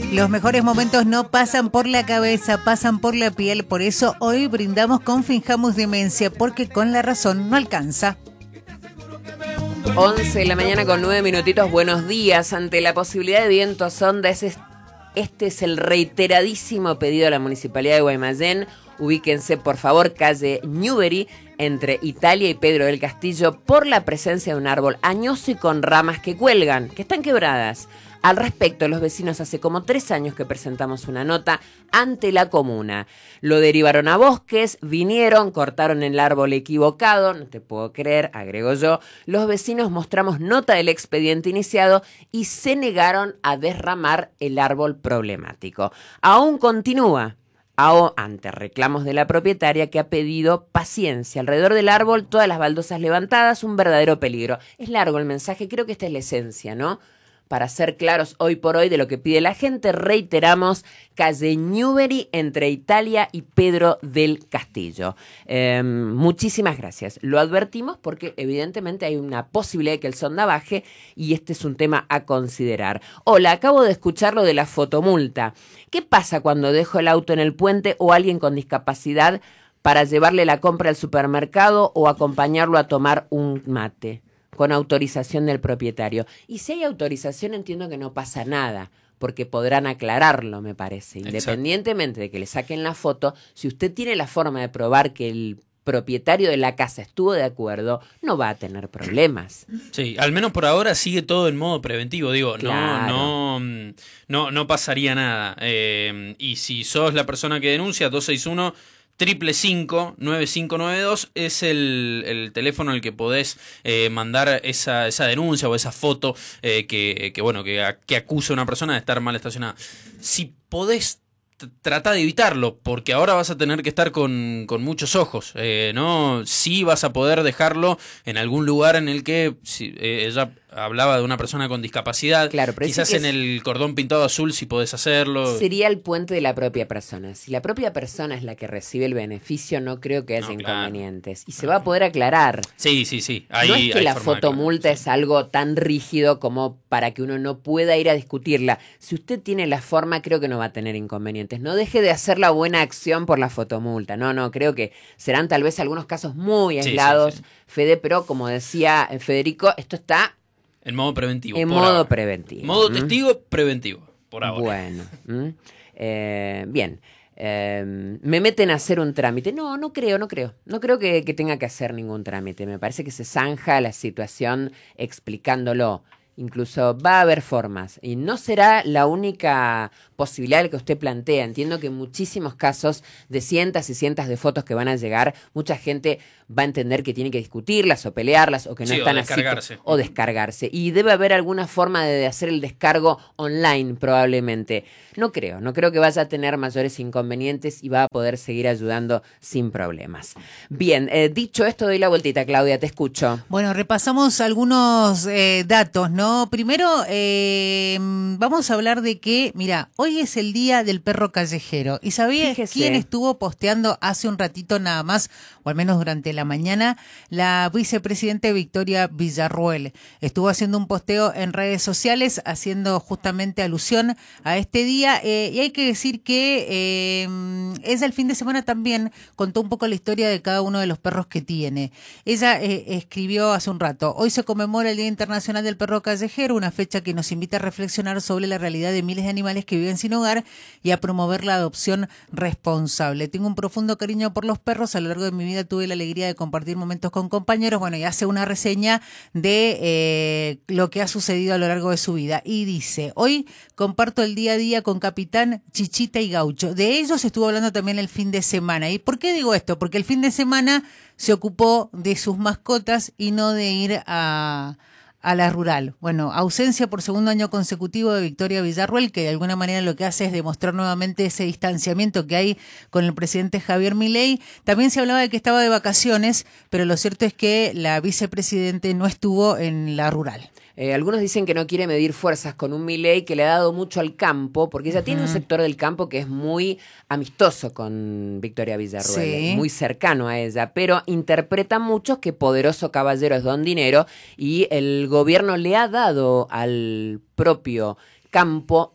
Los mejores momentos no pasan por la cabeza, pasan por la piel. Por eso hoy brindamos con Finjamos Demencia, porque con la razón no alcanza. 11 de la mañana con 9 minutitos. Buenos días. Ante la posibilidad de vientos ondas, este es el reiteradísimo pedido a la Municipalidad de Guaymallén. Ubíquense, por favor, calle Newbery, entre Italia y Pedro del Castillo, por la presencia de un árbol añoso y con ramas que cuelgan, que están quebradas. Al respecto, los vecinos hace como 3 años que presentamos una nota ante la comuna. Lo derivaron a bosques, vinieron, cortaron el árbol equivocado, no te puedo creer, agrego yo. Los vecinos mostramos nota del expediente iniciado y se negaron a desramar el árbol problemático. Aún continúa. Ante reclamos de la propietaria, que ha pedido paciencia. Alrededor del árbol, todas las baldosas levantadas, un verdadero peligro. Es largo el mensaje, creo que esta es la esencia, ¿no? Para ser claros hoy por hoy de lo que pide la gente, reiteramos, calle Newbery, entre Italia y Pedro del Castillo. Muchísimas gracias. Lo advertimos porque evidentemente hay una posibilidad de que el sonda baje y este es un tema a considerar. Hola, acabo de escuchar lo de la fotomulta. ¿Qué pasa cuando dejo el auto en el puente o alguien con discapacidad para llevarle la compra al supermercado o acompañarlo a tomar un mate? Con autorización del propietario. Y si hay autorización, entiendo que no pasa nada, porque podrán aclararlo, me parece. Independientemente de que le saquen la foto, si usted tiene la forma de probar que el propietario de la casa estuvo de acuerdo, no va a tener problemas. Sí, al menos por ahora sigue todo en modo preventivo, digo, claro. no pasaría nada. Y si sos la persona que denuncia, 261 555-9592 es el teléfono al que podés mandar esa denuncia o esa foto que acusa a una persona de estar mal estacionada. Si podés, trata de evitarlo, porque ahora vas a tener que estar con muchos ojos, ¿no? Sí vas a poder dejarlo en algún lugar en el que ella hablaba de una persona con discapacidad, claro, pero quizás en el cordón pintado azul si podés hacerlo. Sería el puente de la propia persona. Si la propia persona es la que recibe el beneficio, no creo que haya inconvenientes. Y se va a poder aclarar. Sí. No es que la fotomulta es algo tan rígido como para que uno no pueda ir a discutirla. Si usted tiene la forma, creo que no va a tener inconvenientes. No deje de hacer la buena acción por la fotomulta. No, creo que serán tal vez algunos casos muy aislados, sí. Fede, pero como decía Federico, esto está en modo preventivo. En modo preventivo. Modo testigo preventivo, por ahora. Bueno, bien. Me meten a hacer un trámite. No creo. No creo que tenga que hacer ningún trámite. Me parece que se zanja la situación explicándolo. Incluso va a haber formas. Y no será la única posibilidad que usted plantea. Entiendo que en muchísimos casos de cientos y cientos de fotos que van a llegar, mucha gente va a entender que tiene que discutirlas o pelearlas o que no están así. O descargarse. Y debe haber alguna forma de hacer el descargo online probablemente. No creo que vaya a tener mayores inconvenientes y va a poder seguir ayudando sin problemas. Bien, dicho esto, doy la vueltita, Claudia, te escucho. Bueno, repasamos algunos datos, ¿no? Primero, vamos a hablar de que, mira, hoy es el día del perro callejero. ¿Y sabías quién estuvo posteando hace un ratito nada más, o al menos durante la mañana? La vicepresidenta Victoria Villarruel. Estuvo haciendo un posteo en redes sociales haciendo justamente alusión a este día. Y hay que decir que ella el fin de semana también contó un poco la historia de cada uno de los perros que tiene. Ella escribió hace un rato: hoy se conmemora el Día Internacional del Perro Callejero, una fecha que nos invita a reflexionar sobre la realidad de miles de animales que viven sin hogar y a promover la adopción responsable. Tengo un profundo cariño por los perros. A lo largo de mi vida tuve la alegría de compartir momentos con compañeros. Bueno, y hace una reseña de lo que ha sucedido a lo largo de su vida. Y dice: hoy comparto el día a día con Capitán, Chichita y Gaucho. De ellos estuvo hablando también el fin de semana. ¿Y por qué digo esto? Porque el fin de semana se ocupó de sus mascotas y no de ir a la rural. Bueno, ausencia por segundo año consecutivo de Victoria Villarruel, que de alguna manera lo que hace es demostrar nuevamente ese distanciamiento que hay con el presidente Javier Milei. También se hablaba de que estaba de vacaciones, pero lo cierto es que la vicepresidente no estuvo en la rural. Algunos dicen que no quiere medir fuerzas con un Milei que le ha dado mucho al campo, porque ella tiene un sector del campo que es muy amistoso con Victoria Villarruel, muy cercano a ella, pero interpretan muchos que poderoso caballero es don dinero y el gobierno le ha dado al propio campo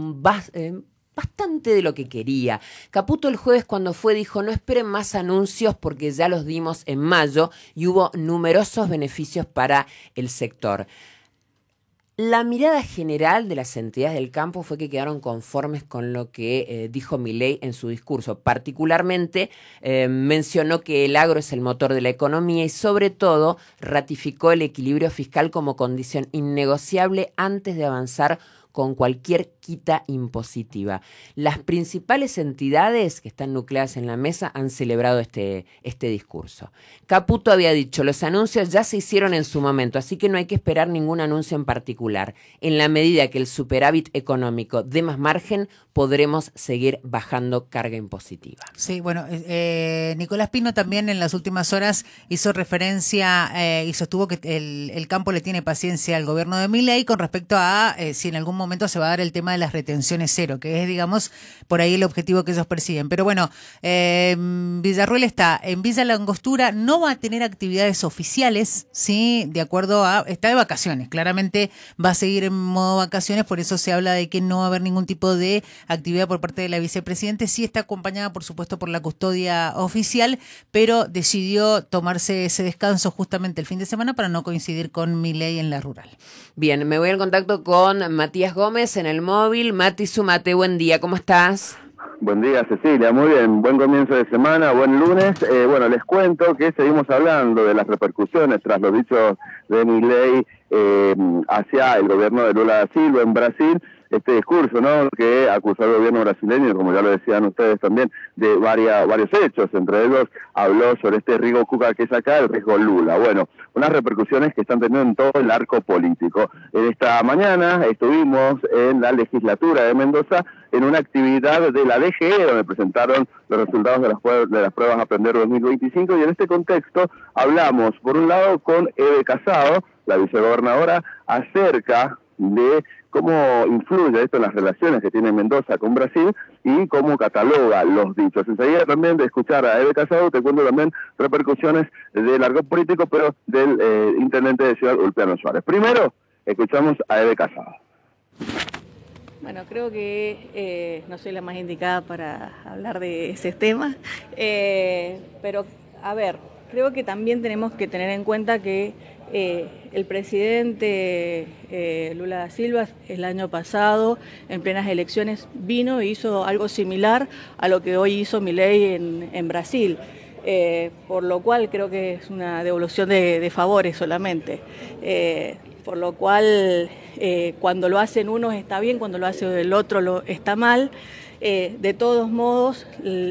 bastante de lo que quería. Caputo el jueves cuando fue dijo, no esperen más anuncios porque ya los dimos en mayo y hubo numerosos beneficios para el sector. La mirada general de las entidades del campo fue que quedaron conformes con lo que dijo Milei en su discurso. Particularmente mencionó que el agro es el motor de la economía y sobre todo ratificó el equilibrio fiscal como condición innegociable antes de avanzar con cualquier quita impositiva. Las principales entidades que están nucleadas en la mesa han celebrado este discurso. Caputo había dicho, los anuncios ya se hicieron en su momento, así que no hay que esperar ningún anuncio en particular. En la medida que el superávit económico dé más margen, podremos seguir bajando carga impositiva. Sí, bueno, Nicolás Pino también en las últimas horas hizo referencia y sostuvo que el campo le tiene paciencia al gobierno de Milei con respecto a si en algún momento se va a dar el tema de las retenciones cero, que es, digamos, por ahí el objetivo que ellos persiguen. Pero bueno, Villarruel está en Villa La Angostura, no va a tener actividades oficiales, ¿sí? De acuerdo a... Está de vacaciones, claramente va a seguir en modo vacaciones, por eso se habla de que no va a haber ningún tipo de actividad por parte de la vicepresidente. Sí está acompañada, por supuesto, por la custodia oficial, pero decidió tomarse ese descanso justamente el fin de semana para no coincidir con Milei en la rural. Bien, me voy al contacto con Matías Gómez en el móvil. Mati Sumate, buen día, ¿cómo estás? Buen día, Cecilia, muy bien, buen comienzo de semana, buen lunes. Bueno, les cuento que seguimos hablando de las repercusiones tras los dichos de Milei hacia el gobierno de Lula da Silva en Brasil. Este discurso, ¿no?, que acusó al gobierno brasileño, como ya lo decían ustedes también, de varios hechos. Entre ellos habló sobre este riesgo Cuca que saca, el riesgo Lula. Bueno, unas repercusiones que están teniendo en todo el arco político. Esta mañana estuvimos en la legislatura de Mendoza en una actividad de la DGE, donde presentaron los resultados de las pruebas Aprender 2025, y en este contexto hablamos, por un lado, con Eve Casado, la vicegobernadora, acerca de cómo influye esto en las relaciones que tiene Mendoza con Brasil y cómo cataloga los dichos. Enseguida también de escuchar a Eve Casado, te cuento también repercusiones del arco político, pero del intendente de Ciudad, Ulpiano Suárez. Primero, escuchamos a Eve Casado. Bueno, creo que no soy la más indicada para hablar de ese tema, pero a ver, creo que también tenemos que tener en cuenta que el presidente Lula da Silva el año pasado, en plenas elecciones, vino e hizo algo similar a lo que hoy hizo Milei en Brasil, por lo cual creo que es una devolución de favores solamente. Por lo cual, cuando lo hacen unos está bien, cuando lo hace el otro está mal. De todos modos,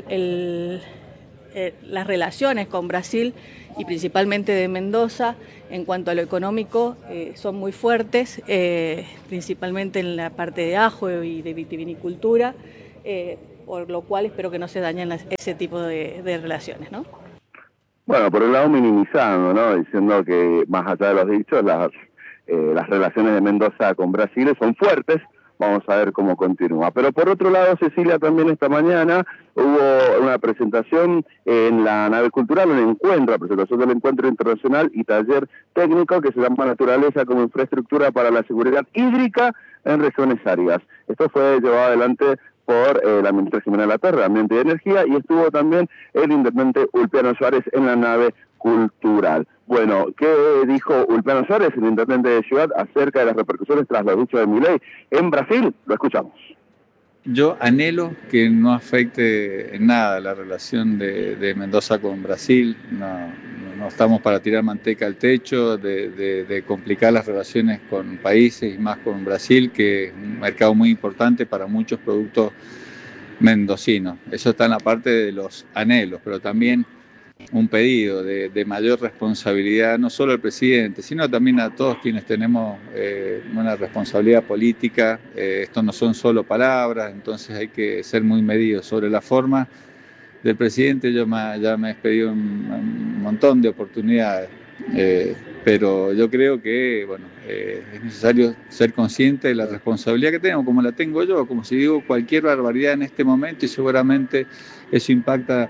las relaciones con Brasil y principalmente de Mendoza, en cuanto a lo económico, son muy fuertes, principalmente en la parte de ajo y de vitivinicultura, por lo cual espero que no se dañen ese tipo de relaciones, ¿no? Bueno, por un lado minimizando, ¿no?, diciendo que más allá de los dichos, las relaciones de Mendoza con Brasil son fuertes. Vamos a ver cómo continúa. Pero por otro lado, Cecilia, también esta mañana hubo una presentación en la nave cultural, un encuentro, la presentación del encuentro internacional y taller técnico que se llama Naturaleza como infraestructura para la seguridad hídrica en regiones áridas. Esto fue llevado adelante por la ministra Jimena Latorre, de Ambiente y Energía, y estuvo también el intendente Ulpiano Suárez en la nave cultural. Bueno, ¿qué dijo Ulpiano Suárez, el intendente de Ciudad, acerca de las repercusiones tras los dichos de Milei en Brasil? Lo escuchamos. Yo anhelo que no afecte en nada la relación de Mendoza con Brasil. No estamos para tirar manteca al techo, de complicar las relaciones con países y más con Brasil, que es un mercado muy importante para muchos productos mendocinos. Eso está en la parte de los anhelos, pero también un pedido de mayor responsabilidad, no solo al presidente, sino también a todos quienes tenemos una responsabilidad política. Esto no son solo palabras, entonces hay que ser muy medidos. Sobre la forma del presidente, yo ya me he despedido un montón de oportunidades, pero yo creo que es necesario ser consciente de la responsabilidad que tenemos, como la tengo yo, como si digo cualquier barbaridad en este momento, y seguramente eso impacta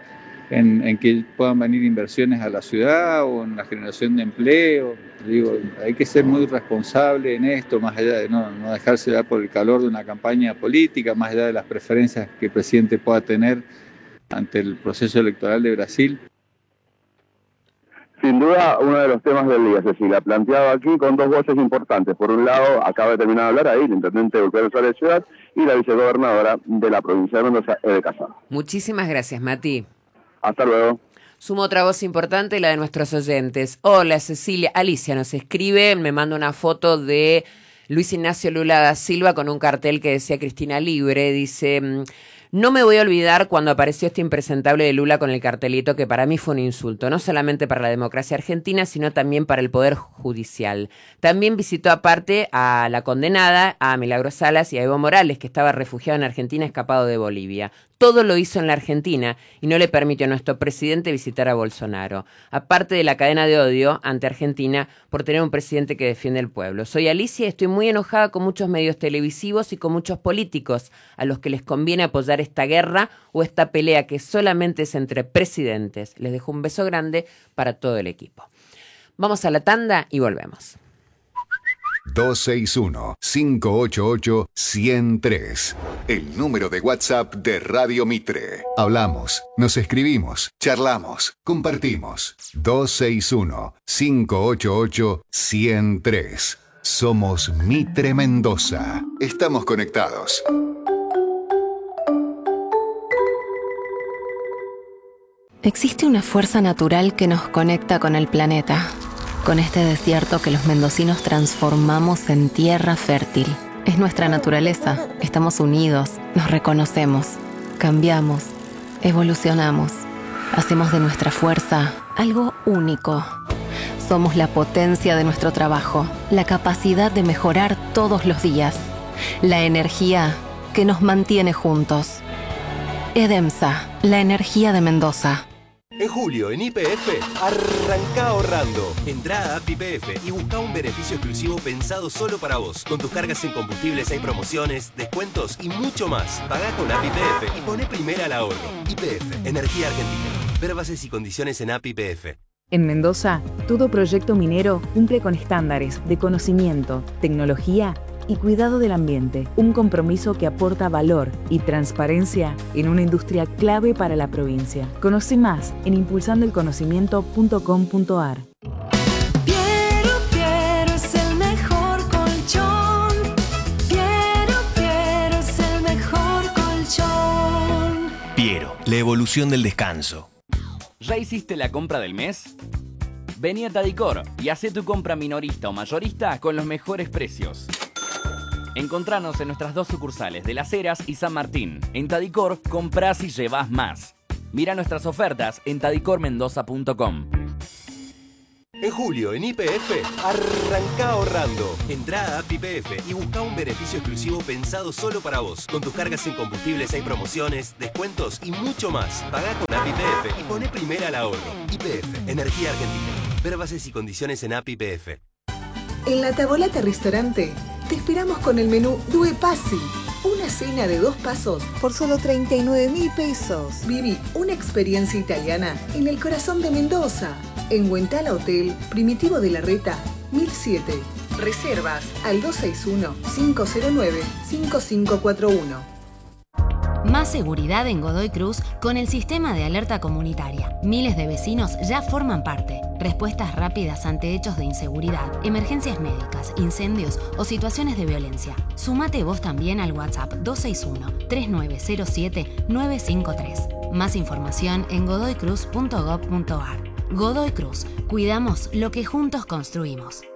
en que puedan venir inversiones a la ciudad o en la generación de empleo. Digo, hay que ser muy responsable en esto, más allá de no dejarse dar por el calor de una campaña política, más allá de las preferencias que el presidente pueda tener ante el proceso electoral de Brasil. Sin duda, uno de los temas del día, Cecilia, planteado aquí con dos voces importantes. Por un lado, acaba de terminar de hablar ahí el intendente de Buenos Ciudad y la vicegobernadora de la provincia de Mendoza, Ede Casado. Muchísimas gracias, Mati. Hasta luego. Sumo otra voz importante, la de nuestros oyentes. Hola, Cecilia. Alicia nos escribe, me manda una foto de Luis Ignacio Lula da Silva con un cartel que decía Cristina Libre. Dice: no me voy a olvidar cuando apareció este impresentable de Lula con el cartelito, que para mí fue un insulto, no solamente para la democracia argentina, sino también para el Poder Judicial. También visitó aparte a la condenada, a Milagros Salas y a Evo Morales, que estaba refugiado en Argentina, escapado de Bolivia. Todo lo hizo en la Argentina y no le permitió a nuestro presidente visitar a Bolsonaro. Aparte de la cadena de odio ante Argentina por tener un presidente que defiende al pueblo. Soy Alicia y estoy muy enojada con muchos medios televisivos y con muchos políticos a los que les conviene apoyar esta guerra o esta pelea que solamente es entre presidentes. Les dejo un beso grande para todo el equipo. Vamos a la tanda y volvemos. 261-588-103. El número de WhatsApp de Radio Mitre. Hablamos, nos escribimos, charlamos, compartimos. 261-588-103. Somos Mitre Mendoza. Estamos conectados. Existe una fuerza natural que nos conecta con el planeta, con este desierto que los mendocinos transformamos en tierra fértil. Es nuestra naturaleza, estamos unidos, nos reconocemos, cambiamos, evolucionamos, hacemos de nuestra fuerza algo único. Somos la potencia de nuestro trabajo, la capacidad de mejorar todos los días, la energía que nos mantiene juntos. EDEMSA, la energía de Mendoza. En julio, en YPF, arranca ahorrando. Entrá a App YPF y busca un beneficio exclusivo pensado solo para vos. Con tus cargas en combustibles hay promociones, descuentos y mucho más. Pagá con App YPF y poné primera al ahorro. YPF, Energía Argentina. Ver bases y condiciones en App YPF. En Mendoza, todo proyecto minero cumple con estándares de conocimiento, tecnología y cuidado del ambiente, un compromiso que aporta valor y transparencia en una industria clave para la provincia. Conoce más en impulsandoelconocimiento.com.ar. Piero es el mejor colchón. Piero es el mejor colchón. Piero, la evolución del descanso. ¿Ya hiciste la compra del mes? Vení a Tadicor y hacé tu compra minorista o mayorista con los mejores precios. Encontranos en nuestras dos sucursales de Las Heras y San Martín. En Tadicor, comprás y llevás más. Mira nuestras ofertas en tadicormendoza.com. En julio, en YPF, arranca ahorrando. Entrá a App YPF y busca un beneficio exclusivo pensado solo para vos. Con tus cargas en combustibles hay promociones, descuentos y mucho más. Pagá con App YPF y poné primera al ahorro. YPF, Energía Argentina. Ver bases y condiciones en App YPF. En La Tavolata Restaurante te esperamos con el menú Due Passi. Una cena de 2 pasos por solo 39.000 pesos. Viví una experiencia italiana en el corazón de Mendoza. En Huentala Hotel, Primitivo de la Reta, 1007. Reservas al 261-509-5541. Más seguridad en Godoy Cruz con el sistema de alerta comunitaria. Miles de vecinos ya forman parte. Respuestas rápidas ante hechos de inseguridad, emergencias médicas, incendios o situaciones de violencia. Sumate vos también al WhatsApp 261-3907-953. Más información en godoycruz.gov.ar. Godoy Cruz. Cuidamos lo que juntos construimos.